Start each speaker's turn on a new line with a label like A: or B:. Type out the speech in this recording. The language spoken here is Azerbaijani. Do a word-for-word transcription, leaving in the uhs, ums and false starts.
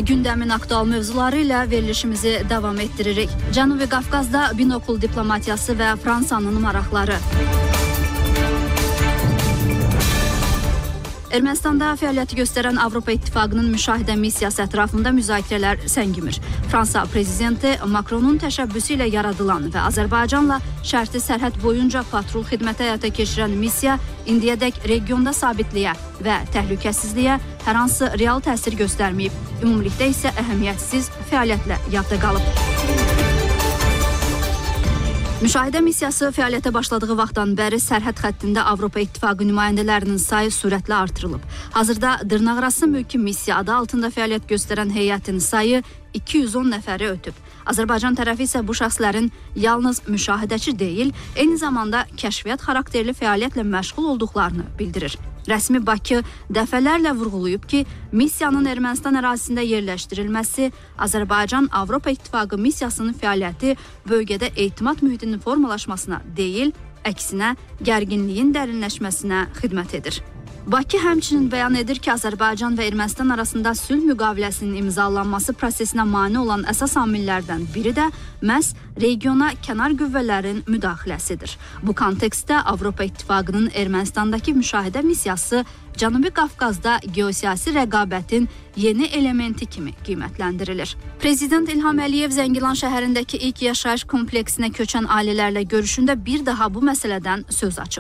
A: gündəmin aktual mövzuları ilə verilişimizi davam etdiririk. Cənubi Qafqazda binokul diplomatiyası və Fransanın maraqları. Ermənistanda fəaliyyəti göstərən Avropa İttifaqının müşahidə missiyası ətrafında müzakirələr səngimir. Fransa prezidenti Macronun təşəbbüsü ilə yaradılan və Azərbaycanla şərti sərhəd boyunca patrul xidməti həyata keçirən missiya indiyədək regionda sabitliyə və təhlükəsizliyə hər hansı real təsir göstərməyib. Ümumilikdə isə əhəmiyyətsiz fəaliyyətlə yadda qalıb. Müşahidə missiyası fəaliyyətə başladığı vaxtdan bəri sərhəd xəttində Avropa İttifaqı nümayəndələrinin sayı sürətlə artırılıb. Hazırda dırnaqarası mülki missiya adı altında fəaliyyət göstərən heyətin sayı iki yüz on nəfəri ötüb. Azərbaycan tərəfi isə bu şəxslərin yalnız müşahidəçi deyil, eyni zamanda kəşfiyyat xarakterli fəaliyyətlə məşğul olduqlarını bildirir. Rəsmi Bakı dəfələrlə vurğulayıb ki, missiyanın Ermənistan ərazisində yerləşdirilməsi Azərbaycan-Avropa İttifaqı missiyasının fəaliyyəti bölgədə etimad mühitinin formalaşmasına deyil, əksinə gərginliyin dərinləşməsinə xidmət edir. Bakı həmçinin bəyan edir ki, Azərbaycan və Ermənistan arasında sülh müqaviləsinin imzalanması prosesinə mane olan əsas amillərdən biri də məhz regiona kənar qüvvələrin müdaxiləsidir. Bu kontekstdə Avropa İttifaqının Ermənistandakı müşahidə missiyası Cənubi Qafqazda geosiyasi rəqabətin yeni elementi kimi qiymətləndirilir. Prezident İlham Əliyev Zəngilan şəhərindəki ilk yaşayış kompleksinə köçən ailələrlə görüşündə bir daha bu məsələdən söz açıb.